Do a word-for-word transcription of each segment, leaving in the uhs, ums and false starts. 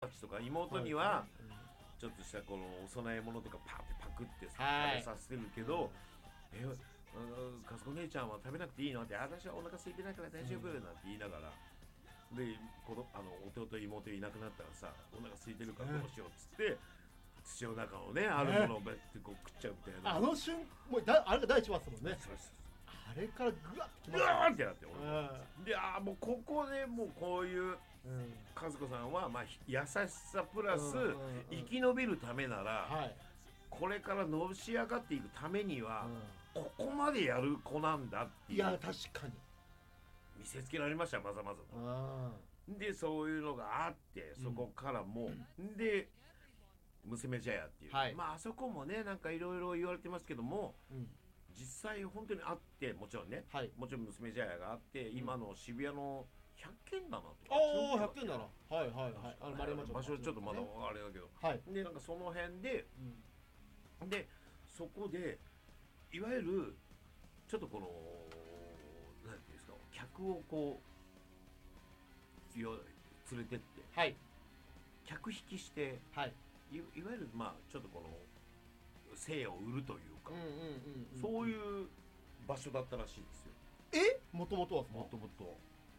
ちとか妹にはちょっとしたこのお供え物とかパーってパクって食べさせてるけど、えかすこ姉ちゃんは食べなくていいのって、私はお腹空いてないから大丈夫なんて言いながら、でこのあの弟妹いなくなったらさ、お腹空いてるからどうしようっつって土の中のねあるものをべってこう食っちゃうみたいな、 あの瞬もうだあれが第一話ですもんね。 そうそうあれからグワッときまグしたワーってなって俺で、あもうここでもうこういう和子さんはまあ優しさプラス生き延びるためなら、 はい、 これからのし上がっていくためには、うん、ここまでやる子なんだっていう、 いや確かに見せつけられました、まざまざと。でそういうのがあって、そこからもう、うん、で娘茶屋っていう、はい、まああそこもねなんかいろいろ言われてますけども、うん、実際本当にあって、もちろんね、はい、もちろん娘茶屋があって、うん、今の渋谷の百軒棚とか、 ああ百軒棚、はいはいはい、あの丸山町場所ちょっとまだあれだけど、はい、でなんかその辺で、うん、でそこでいわゆるちょっとこの何ていうんですか、客をこう連れてって、はい、客引きして、はい、い, いわゆるまあちょっとこの精を売るというか、そういう場所だったらしいですよ。 え？もともとはもともと。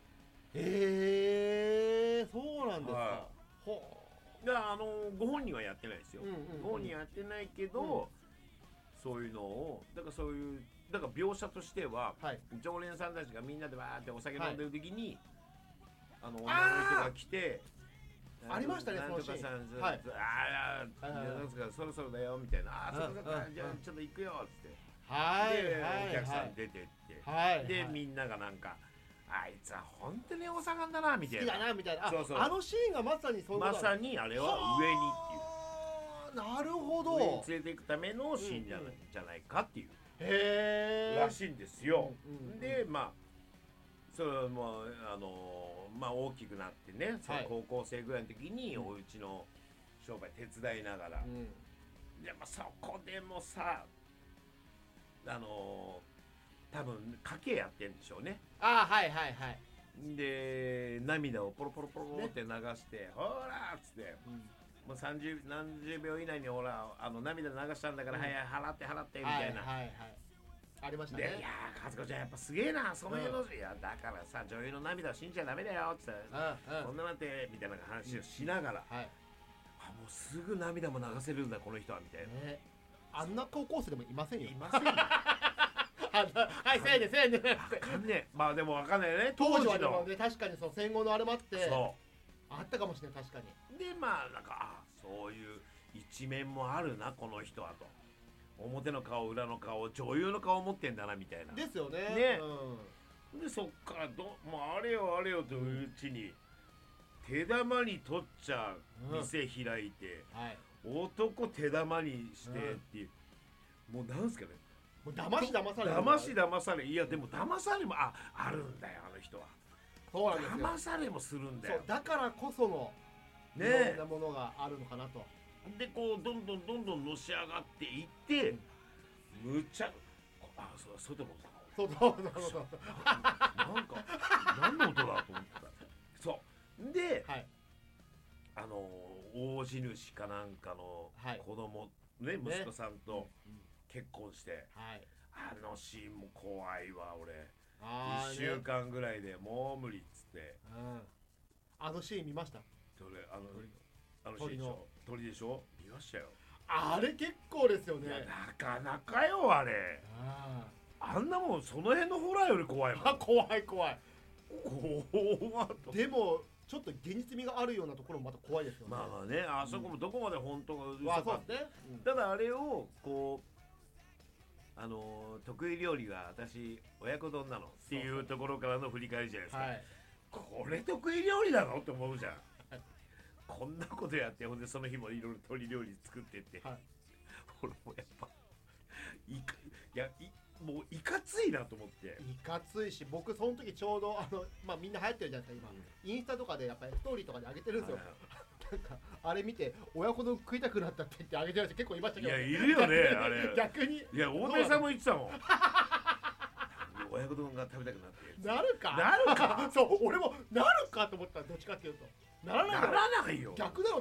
えー、そうなんですか。はい、 ほう。だからあのご本人はやってないですよ。うんうんうん、ご本人はやってないけど、うん、そういうのをだからそういうだから描写としては、はい、常連さんたちがみんなでわーってお酒飲んでる時に、はい、あの女の人が来て。 ありましたね、 なんとかさん、はい、ああ、なんですか、そろそろだよみたいな、ああ、そろそろだ、じゃあちょっと行くよっつって、はい、で、お客さん出てって、はい、で、みんながなんか、あいつは本当に大阪だなみたいな、 好きだなみたいな、 そうそう、 あのシーンがまさにそういうこと、 まさにあれは上にっていう、なるほど、 上に連れていくためのシーンじゃない、うんうん、じゃないかっていう、 へーらしいんですよ。うんうんうん、で、まあ。それもあのまあ大きくなってね、その高校生ぐらいの時にお家の商売手伝いながら、うん、でまあそこでもさ、あの多分家計やってんでしょうね。 ああはいはいはい。 で涙をポロポロポロって流して、ね、ほらっつって、うん、もうさんじゅう何十秒以内にほらあの涙流したんだから、うん、早い払って払ってみたいな。 はいはいはい、ありましたね。 でいやー和子ちゃんやっぱすげえな、その辺の、うん、いやだからさ女優の涙を信じちゃダメだよって言ったら、うんうん、こんななんてみたいな話をしながら、うん、はい、あもうすぐ涙も流せるんだこの人はみたいな、ね、 あんな高校生でもいませんよ。 いませんよ。 はいせいでせいでわかんねえ、まあでもわかんないね当時はでもね、確かにその戦後のあれもあってそうあったかもしれない。確かに。 でまあなんかあそういう一面もあるなこの人はと、表の顔裏の顔女優の顔持ってんだなみたいなですよね。 ね、うん、でそっからどもうあれよあれよといううちに、うん、手玉に取っちゃ店開いて、うん、はい、男手玉にしてっていう、うん、もうなんすかね、 もう騙し騙され騙し騙され、いやでも騙されもああるんだよあの人は。 そうなんですよ。 騙されもするんだよ。 そうだからこそのねいろんなものがあるのかなと。 でこうどんどんどんどんのし上がっていって、うん、むちゃあそう外の音がそうそうそうそうなんか何の音だと思ったそうで、はい、あの大地主かなんかの子供、はい、ね息子さんと結婚して、ね、はい、あのシーンも怖いわ俺。いっしゅうかんぐらいでもう無理っつって、 うん、あのシーン見ました？ それあのあのシーンでしょ、鳥でしょ、見ましたよ。 あれ結構ですよね。いやなかなかよあれ。ああんなもんその辺のホラーより怖いもん。 あ怖い怖い。 怖っと。 でもちょっと現実味があるようなところもまた怖いですよね。 まあまあね、あそこもどこまで本当が嘘か、 うん、そうですね、うん、 ただあれをこうあの得意料理が私親子丼なのっていうところからの振り返りじゃないですか。はい、これ得意料理なのって思うじゃん。こんなことやって、ほんでその日もいろいろ鶏料理作ってって、はい、俺もやっぱいかいやいもういかついなと思って。 いかついし、僕その時ちょうどあの、まあ、みんな流行ってるじゃないですか今、うん、インスタとかでやっぱりストーリーとかで上げてるんですよ。なんかあれ見て親子丼食いたくなったって言って上げてる人結構いましたけど、ね、 いやいるよねあれ。 逆にいや大谷さんも言ってたもん。親子丼が食べたくなってなるかなるかそう俺もなるかと思ったらどっちかっていうとならないならないよ。 逆だろ